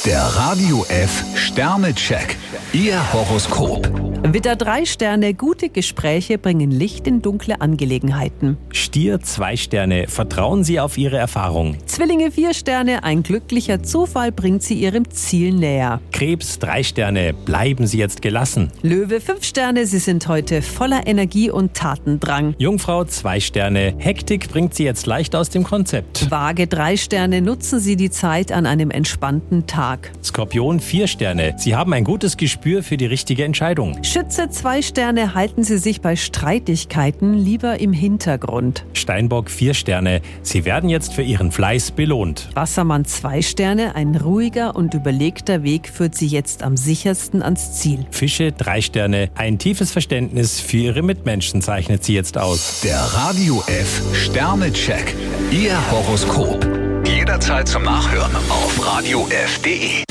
Der Radio F Sternecheck. Ihr Horoskop. Widder 3 Sterne, gute Gespräche bringen Licht in dunkle Angelegenheiten. Stier 2 Sterne, vertrauen Sie auf Ihre Erfahrung. Zwillinge 4 Sterne, ein glücklicher Zufall bringt Sie Ihrem Ziel näher. Krebs 3 Sterne, bleiben Sie jetzt gelassen. Löwe 5 Sterne, Sie sind heute voller Energie und Tatendrang. Jungfrau 2 Sterne, Hektik bringt Sie jetzt leicht aus dem Konzept. Waage 3 Sterne, nutzen Sie die Zeit an einem entspannten Tag. Skorpion 4 Sterne, Sie haben ein gutes Gespür für die richtige Entscheidung. Schütze 2 Sterne, halten Sie sich bei Streitigkeiten lieber im Hintergrund. Steinbock 4 Sterne, Sie werden jetzt für Ihren Fleiß belohnt. Wassermann 2 Sterne, ein ruhiger und überlegter Weg führt Sie jetzt am sichersten ans Ziel. Fische 3 Sterne, ein tiefes Verständnis für Ihre Mitmenschen zeichnet Sie jetzt aus. Der Radio F Sternecheck. Ihr Horoskop. Jederzeit zum Nachhören auf radiof.de.